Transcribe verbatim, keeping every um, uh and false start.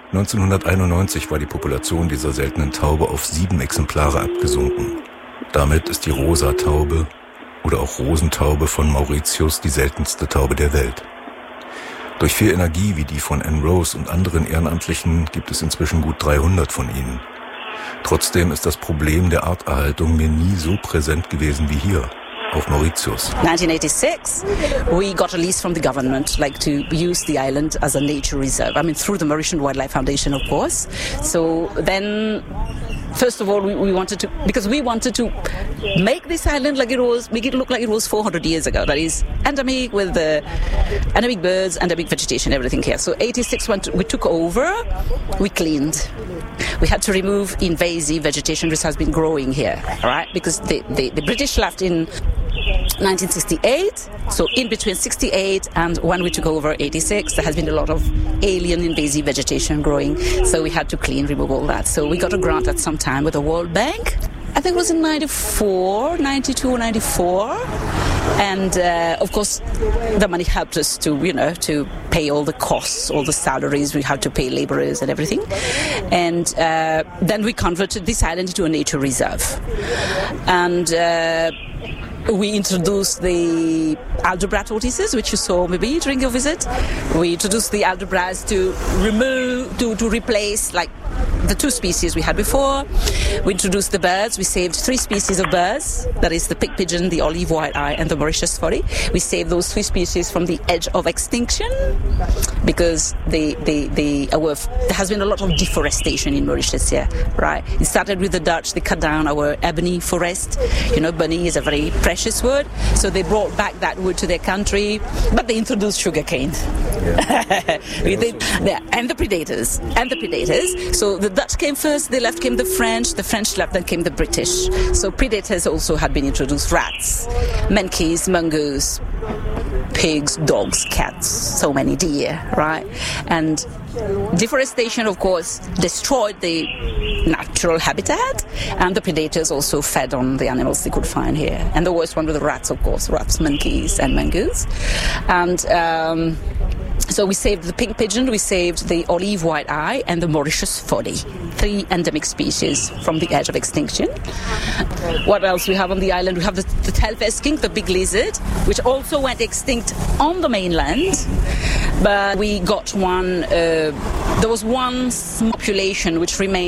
neunzehnhunderteinundneunzig war die Population dieser seltenen Taube auf sieben Exemplare abgesunken. Damit ist die Rosa-Taube oder auch Rosentaube von Mauritius die seltenste Taube der Welt. Durch viel Energie wie die von Anne Rose und anderen Ehrenamtlichen gibt es inzwischen gut dreihundert von ihnen. Trotzdem ist das Problem der Arterhaltung mir nie so präsent gewesen wie hier, auf Mauritius. nineteen eighty-six, we got a lease from the government, like to use the island as a nature reserve. I mean, through the Mauritian Wildlife Foundation, of course. So then, first of all, we, we wanted to, because we wanted to make this island like it was, make it look like it was four hundred years ago. That is endemic with the endemic birds, endemic vegetation, everything here. So eighty-six, when we took over, we cleaned. We had to remove invasive vegetation which has been growing here, all right? Because the, the, the British left in nineteen sixty-eight, so in between sixty-eight and when we took over eighty-six, there has been a lot of alien invasive vegetation growing, so we had to clean, remove all that. So we got a grant at some time with the World Bank. I think it was in ninety-four, ninety-two, ninety-four. And uh, of course, the money helped us to, you know, to pay all the costs, all the salaries. We had to pay laborers and everything. And uh, then we converted this island into a nature reserve. And uh, we introduced the Aldebra tortoises, which you saw maybe during your visit. We introduced the Aldebras to remove, to, to replace like the two species we had before. We introduced the birds. We saved three species of birds. That is the pig pigeon, the olive white-eye, and the Mauritius foddy. We saved those three species from the edge of extinction because the, the, the, our, there has been a lot of deforestation in Mauritius here, right? It started with the Dutch. They cut down our ebony forest. You know, ebony is a very precious wood. So they brought back that wood to their country, but they introduced sugarcane. Yeah. they, yeah, and the predators. And the predators. So the Dutch came first, they left came the French, the French left, then came the British. So predators also had been introduced, rats, monkeys, mongoose, pigs, dogs, cats, so many deer, right? And deforestation, of course, destroyed the natural habitat, and the predators also fed on the animals they could find here. And the worst one were the rats, of course, rats, monkeys, and mongoose. And um, so we saved the pink pigeon, we saved the olive white-eye, and the Mauritius foddy, three endemic species from the edge of extinction. What else we have on the island? We have the, the tailed skink, the big lizard, which also went extinct on the mainland. But we got one, uh, there was one population which remained